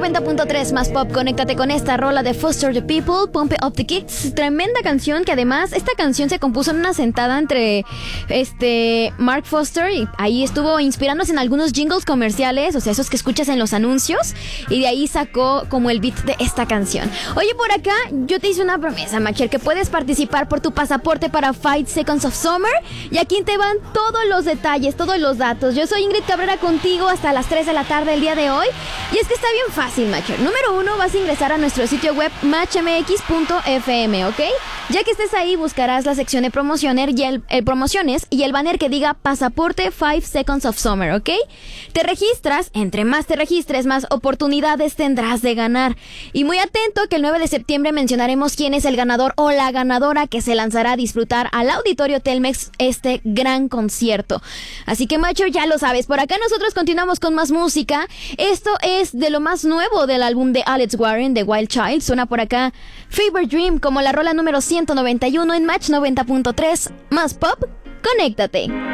90.3 más pop, conéctate con esta rola de Foster the People, Pump Up the Kids. Tremenda canción que además esta canción se compuso en una sentada entre Mark Foster y ahí estuvo inspirándose en algunos jingles comerciales, o sea, esos que escuchas en los anuncios, y de ahí sacó como el beat de esta canción. Oye, por acá yo te hice una promesa, Macher, que puedes participar por tu pasaporte para 5 Seconds of Summer, y aquí te van todos los detalles, todos los datos. Yo soy Ingrid Cabrera contigo hasta las 3 de la tarde el día de hoy, y es que está bien fácil, Macher. Número 1, vas a ingresar a nuestro sitio web matchmx.fm, ¿ok? Ya que estés ahí, buscarás la sección de promociones y el banner que diga pasaporte 5 Seconds of Summer, ¿ok? Te registras, entre más te registres, más oportunidades tendrás de ganar. Y muy atento que el 9 de septiembre mencionaremos quién es el ganador o la ganadora que se lanzará a disfrutar al Auditorio Telmex este gran concierto. Así que, Macher, ya lo sabes, por acá nosotros continuamos con más música. Esto es de lo más nuevo del álbum de Alex Warren, de Wild Child. Suena por acá Fever Dream como la rola número 191 en Match 90.3 más pop. Conéctate.